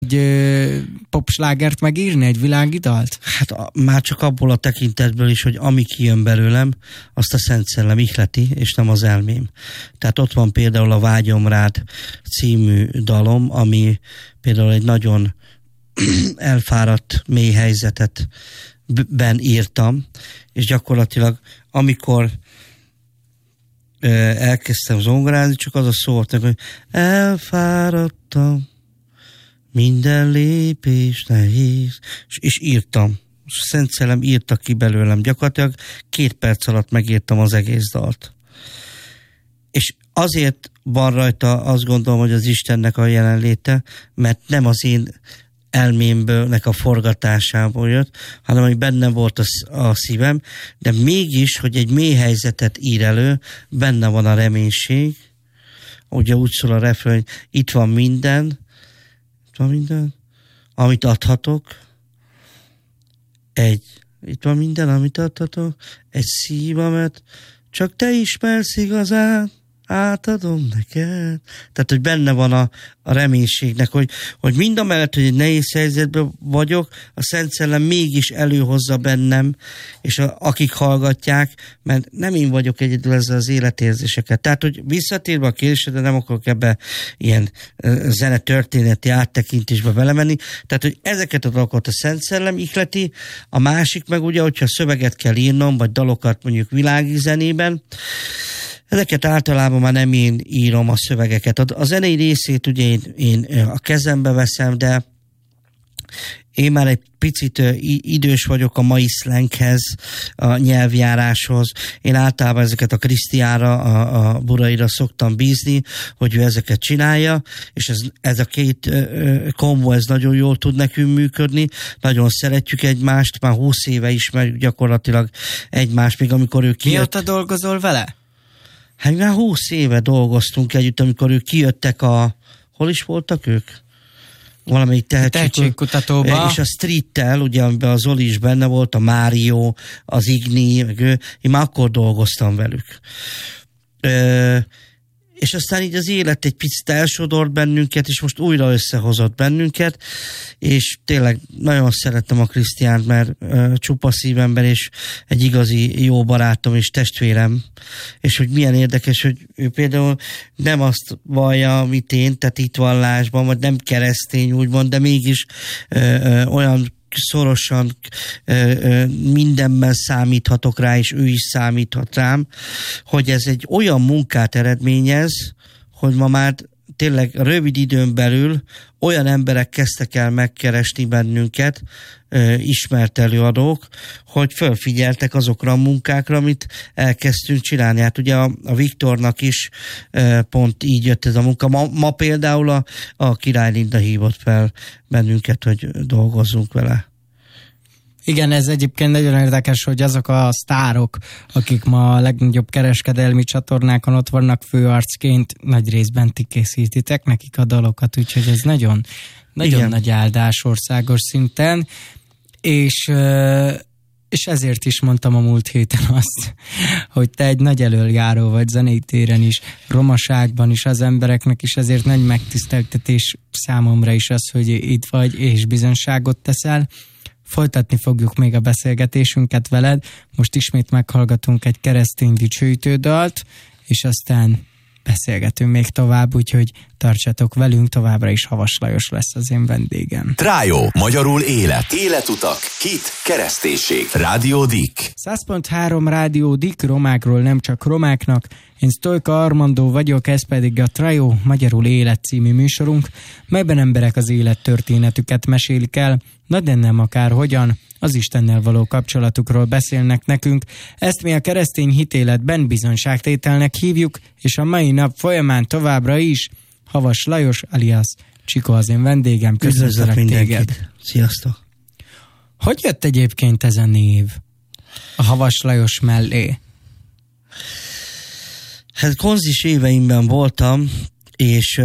egy popslágert megírni, egy világidalt? Hát már csak abból a tekintetből is, hogy ami kijön belőlem, azt a Szent Szellem ihleti, és nem az elmém. Tehát ott van például a Vágyom rád című dalom, ami például egy nagyon elfáradt, mély helyzetet írtam, és gyakorlatilag amikor elkezdtem zongorázni, csak az a szó volt, hogy elfáradtam, minden lépés nehéz, és írtam. Szent Szellem írta ki belőlem. Gyakorlatilag 2 perc alatt megírtam az egész dalt. És azért van rajta, azt gondolom, hogy az Istennek a jelenléte, mert nem az én elmémből, a forgatásából jött, hanem hogy bennem volt a szívem, de mégis, hogy egy mély helyzetet ír elő, benne van a reménység, ugye úgy szól a refrén, hogy itt van minden, amit adhatok, itt van minden, amit adhatok, egy szívemet, csak te ismersz igazán, átadom neked. Tehát, hogy benne van a reménységnek, hogy mindamellett, hogy egy nehéz helyzetben vagyok, a Szent Szellem mégis előhozza bennem, és akik hallgatják, mert nem én vagyok egyedül ezzel az életérzéseket. Tehát, hogy visszatérve a kérdésre, de nem akarok ebbe ilyen zenetörténeti áttekintésbe belemenni. Tehát, hogy ezeket a dalokat a Szent Szellem ihleti, a másik meg ugye, hogyha szöveget kell írnom, vagy dalokat mondjuk világi zenében, ezeket általában már nem én írom a szövegeket. A zenei részét ugye én a kezembe veszem, de én már egy picit idős vagyok a mai szlenghez, a nyelvjáráshoz. Én általában ezeket a Krisztiánra, a Buraira szoktam bízni, hogy ő ezeket csinálja, és ez a 2 kombó, ez nagyon jól tud nekünk működni. Nagyon szeretjük egymást, már 20 éve ismerjük gyakorlatilag egymást, még amikor ő kijött. Mióta dolgozol vele? Hát már 20 éve dolgoztunk együtt, amikor ők kijöttek hol is voltak ők? Valamelyik tehetségkutatóba. És a Streettel, ugye, amiben az Zoli is benne volt, a Mário, az Igni, meg ő, én már akkor dolgoztam velük. És aztán így az élet egy picit elsodort bennünket, és most újra összehozott bennünket, és tényleg nagyon szerettem a Krisztiánt, mert csupa szívember, és egy igazi jó barátom és testvérem, és hogy milyen érdekes, hogy ő például nem azt vallja, amit én, tehát itt vallásban, vagy nem keresztény úgymond, de mégis olyan szorosan mindenben számíthatok rá, és ő is számíthat rám, hogy ez egy olyan munkát eredményez, hogy ma már tényleg rövid időn belül olyan emberek kezdtek el megkeresni bennünket, ismert előadók, hogy fölfigyeltek azokra a munkákra, amit elkezdtünk csinálni. Hát ugye a Viktornak is pont így jött ez a munka. Ma például a Király Linda hívott fel bennünket, hogy dolgozzunk vele. Igen, ez egyébként nagyon érdekes, hogy azok a sztárok, akik ma a legnagyobb kereskedelmi csatornákon ott vannak főarcként, nagy részben ti készítitek nekik a dalokat, úgyhogy ez nagyon nagy áldás országos szinten, és ezért is mondtam a múlt héten azt, hogy te egy nagy elöljáró vagy zenei téren is, romaságban is, az embereknek is, ezért nagy megtiszteltetés számomra is az, hogy itt vagy, és bizonyságot teszel. Folytatni fogjuk még a beszélgetésünket veled. Most ismét meghallgatunk egy keresztény dicsőítődalt, és aztán beszélgetünk még tovább, úgyhogy tartsatok velünk, továbbra is Havas Lajos lesz az én vendégem. Trájó, magyarul élet. Életutak, hit, kereszténység. Rádió Dik. 100.3 Rádió Dik, romákról nem csak romáknak. Én Sztojka Armandó vagyok, ez pedig a Trájó, magyarul élet című műsorunk, melyben emberek az élettörténetüket mesélik el, de nem akárhogyan, az Istennel való kapcsolatukról beszélnek nekünk. Ezt mi a keresztény hitéletben bizonyságtételnek hívjuk, és a mai nap folyamán továbbra is Havas Lajos alias Csikó az én vendégem. Üdvözlök mindenkit. Sziasztok! Hogy jött egyébként ez a név a Havas Lajos mellé? Hát konzis éveimben voltam, és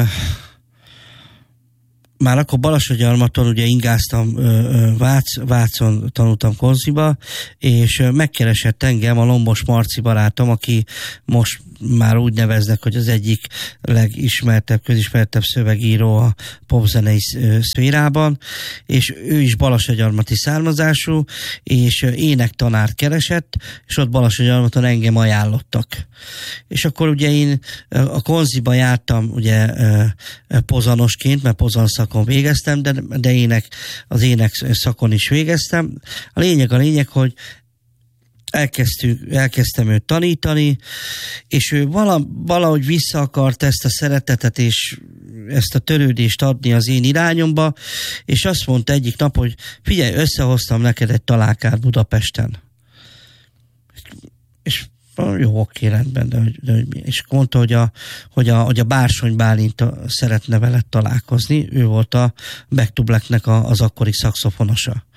már akkor Balassagyarmaton ugye ingáztam, Vácon tanultam konziba, és megkeresett engem a Lombos Marci barátom, aki most már úgy neveznek, hogy az egyik legismertebb, közismertebb szövegíró a popzenei szférában, és ő is balassagyarmati származású, és énektanárt keresett, és ott Balassagyarmaton engem ajánlottak. És akkor ugye én a konziba jártam ugye pozanosként, mert pozan szakon végeztem, de az ének szakon is végeztem. A lényeg, hogy elkezdtem őt tanítani, és ő valahogy vissza akart ezt a szeretetet és ezt a törődést adni az én irányomba, és azt mondta egyik nap, hogy figyelj, összehoztam neked egy találkát Budapesten. És jó, oké, rendben, és mondta, hogy a Bársony Bálint szeretne veled találkozni, ő volt a Back to Blacknek az akkori szaxofonosa.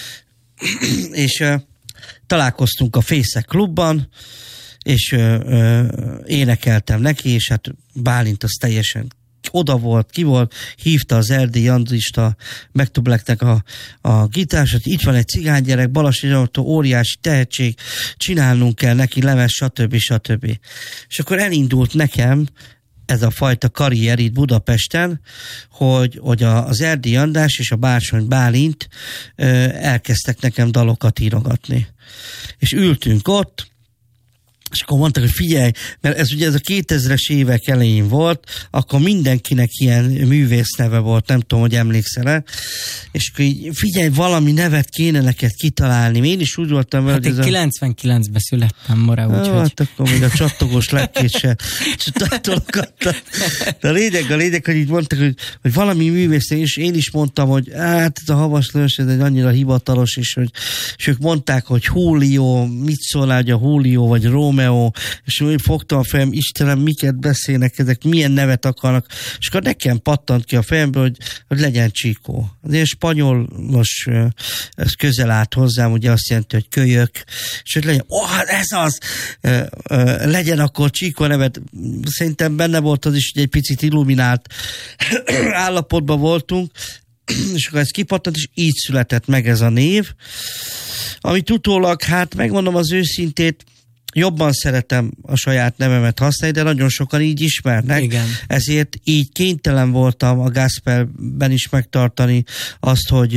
És találkoztunk a Fészek klubban, és énekeltem neki, és hát Bálint az teljesen oda volt, ki volt, hívta az Erdélyi Andrista Back to Blacknek a gitársat, itt van egy cigánygyerek, Balassagyarmaton, óriási tehetség, csinálnunk kell neki lemez, stb. És akkor elindult nekem ez a fajta karrier itt Budapesten, hogy az Erdélyi András és a Bársony Bálint elkezdtek nekem dalokat írogatni. És ültünk ott, és akkor mondták, hogy figyelj, mert ez ugye ez a 2000-es évek elején volt, akkor mindenkinek ilyen művész neve volt, nem tudom, hogy emlékszel-e, és akkor így, figyelj, valami nevet kéne neked kitalálni. Én is úgy voltam vele, hát hogy én 99-ben születtem, Mora, úgyhogy... Hát akkor még a csattogós lepkét se tologattam. De a lényeg, hogy így mondták, hogy valami művész, és én is mondtam, hogy hát ez a Havas Lajos, ez egy annyira hivatalos, és ők mondták, hogy Julio, mit szól a Julio, vagy Romeo, és úgy fogtam a fejem, Istenem, miket beszélnek ezek, milyen nevet akarnak, és akkor nekem pattant ki a fejemből, hogy legyen Chico. Azért spanyolos, ez közel állt hozzám, ugye azt jelenti, hogy kölyök, és hogy legyen, hát ez az, legyen akkor Chico nevet. Szerintem benne volt az is, hogy egy picit illuminált állapotban voltunk, és akkor ez kipattant, és így született meg ez a név, amit utólag, hát megmondom az őszintét, jobban szeretem a saját nevemet használni, de nagyon sokan így ismernek. Igen. Ezért így kénytelen voltam a gospelben is megtartani azt, hogy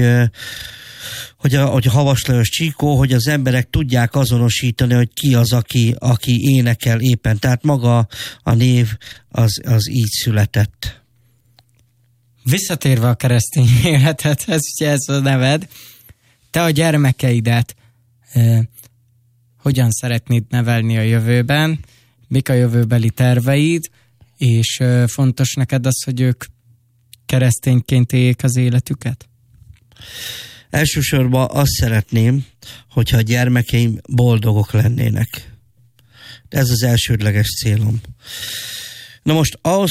a Havas Lajos Chico, hogy az emberek tudják azonosítani, hogy ki az, aki énekel éppen. Tehát maga a név az így született. Visszatérve a keresztény életedhez, ugye ez a neved, te a gyermekeidet hogyan szeretnéd nevelni a jövőben, mik a jövőbeli terveid, és fontos neked az, hogy ők keresztényként éljék az életüket? Elsősorban azt szeretném, hogyha a gyermekeim boldogok lennének. Ez az elsődleges célom. Na most ahhoz,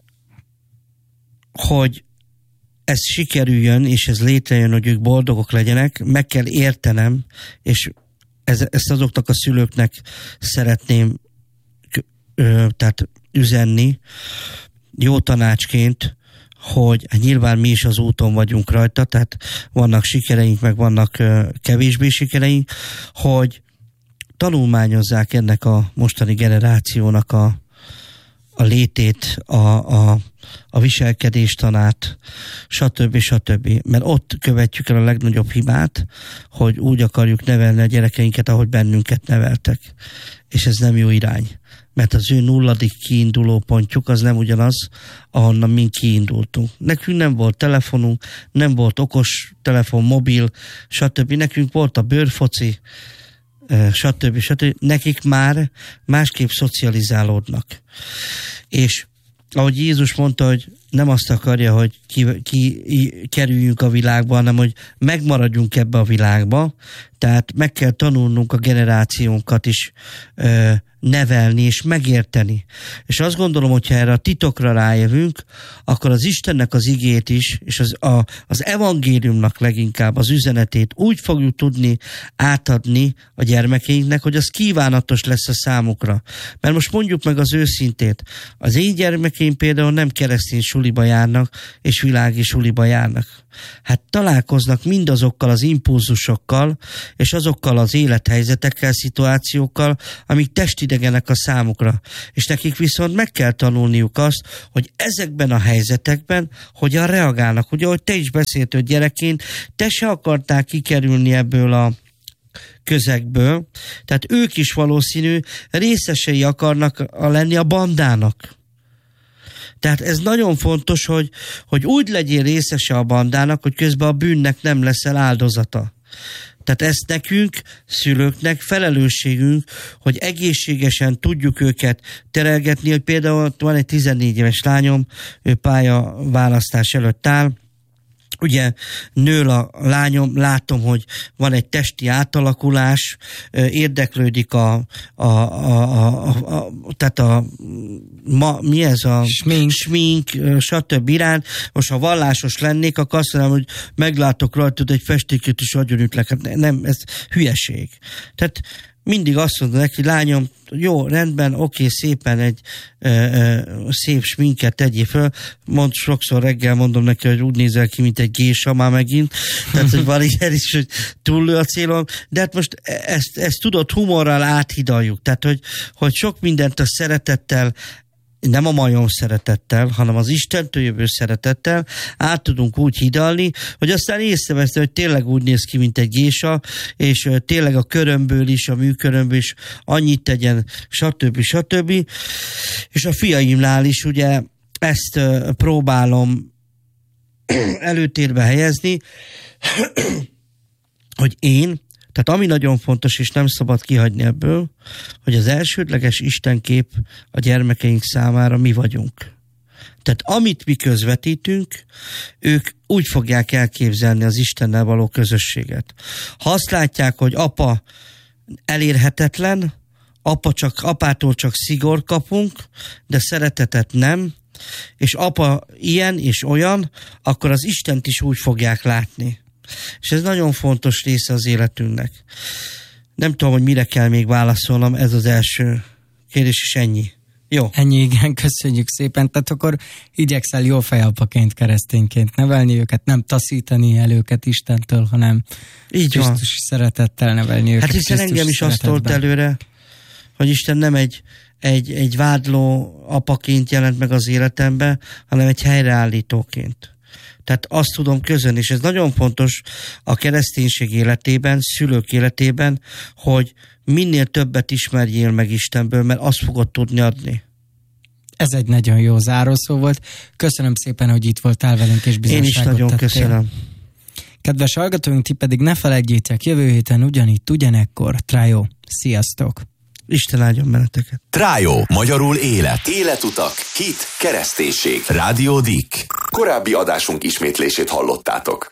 hogy ez sikerüljön, és ez létrejön, hogy ők boldogok legyenek, meg kell értenem, és ezt azoknak a szülőknek szeretném tehát üzenni jó tanácsként, hogy nyilván mi is az úton vagyunk rajta, tehát vannak sikereink, meg vannak kevésbé sikereink, hogy tanulmányozzák ennek a mostani generációnak a létét, a viselkedéstanát, stb. Mert ott követjük el a legnagyobb hibát, hogy úgy akarjuk nevelni a gyerekeinket, ahogy bennünket neveltek. És ez nem jó irány. Mert az ő nulladik kiinduló pontjuk az nem ugyanaz, ahonnan mi kiindultunk. Nekünk nem volt telefonunk, nem volt okos telefon, mobil, stb. Nekünk volt a bőrfoci, stb. Nekik már másképp szocializálódnak. És ahogy Jézus mondta, hogy nem azt akarja, hogy kerüljünk a világba, hanem hogy megmaradjunk ebbe a világba, tehát meg kell tanulnunk a generációnkat is nevelni és megérteni. És azt gondolom, hogyha erre a titokra rájövünk, akkor az Istennek az igét is, és az evangéliumnak leginkább az üzenetét úgy fogjuk tudni átadni a gyermekeinknek, hogy az kívánatos lesz a számukra. Mert most mondjuk meg az őszintét, az én gyermekeim például nem keresztény suliba járnak, és világi suliba járnak. Hát találkoznak mindazokkal az impulzusokkal, és azokkal az élethelyzetekkel, szituációkkal, amik testidegenek a számukra. És nekik viszont meg kell tanulniuk azt, hogy ezekben a helyzetekben hogyan reagálnak. Ugye, ahogy te is beszéltél gyerekként, te se akartál kikerülni ebből a közegből, tehát ők is valószínű részesei akarnak lenni a bandának. Tehát ez nagyon fontos, hogy úgy legyél részese a bandának, hogy közben a bűnnek nem leszel áldozata. Tehát ezt nekünk, szülőknek felelősségünk, hogy egészségesen tudjuk őket terelgetni, hogy például van egy 14 éves lányom, ő pályaválasztás előtt áll, ugye nő a lányom, látom, hogy van egy testi átalakulás, érdeklődik mi ez a smink, stb. Iránt. Most ha vallásos lennék, akkor azt mondom, hogy meglátok rajtad egy festéket, és agyonütlek. Hát nem, ez hülyeség. Tehát mindig azt mondom neki, lányom, jó, rendben, oké, szépen egy szép sminket tegyél föl. Sokszor reggel mondom neki, hogy úgy nézel ki, mint egy gésa már megint. Tehát, hogy van ilyen is, hogy túllő a célom. De hát most ezt tudod, humorral áthidaljuk. Tehát, hogy sok mindent a szeretettel, nem a majom szeretettel, hanem az Istentől jövő szeretettel át tudunk úgy hidalni, hogy aztán észreveszte, hogy tényleg úgy néz ki, mint egy gésa, és tényleg a körömből is, a műkörömből is annyit tegyen, stb. És a fiaimnál is ugye ezt próbálom előtérbe helyezni, hogy tehát ami nagyon fontos, és nem szabad kihagyni ebből, hogy az elsődleges istenkép a gyermekeink számára mi vagyunk. Tehát amit mi közvetítünk, ők úgy fogják elképzelni az Istennel való közösséget. Ha azt látják, hogy apa elérhetetlen, apától csak szigor kapunk, de szeretetet nem, és apa ilyen és olyan, akkor az Istent is úgy fogják látni. És ez nagyon fontos része az életünknek. Nem tudom, hogy mire kell még válaszolnom, ez az első kérdés, és ennyi. Jó. Ennyi, igen, köszönjük szépen. Tehát akkor igyekszel jó fejapaként, keresztényként nevelni őket, nem taszítani el őket Istentől, hanem így Krisztusi szeretettel nevelni őket. Hát hiszen engem is azt tolt előre, hogy Isten nem egy vádló apaként jelent meg az életembe, hanem egy helyreállítóként. Tehát azt tudom közölni, és ez nagyon fontos a kereszténység életében, szülők életében, hogy minél többet ismerjél meg Istenből, mert azt fogod tudni adni. Ez egy nagyon jó zárószó volt. Köszönöm szépen, hogy itt voltál velünk, és bizonyságot tettél. Én is nagyon köszönöm. Kedves hallgatóink, ti pedig ne feledjétek, jövő héten ugyanekkor. Trájó. Sziasztok! Isten áldjon benneteket. Trájó, magyarul élet. Életutak, hit, kereszténység. Rádió Dick. Korábbi adásunk ismétlését hallottátok.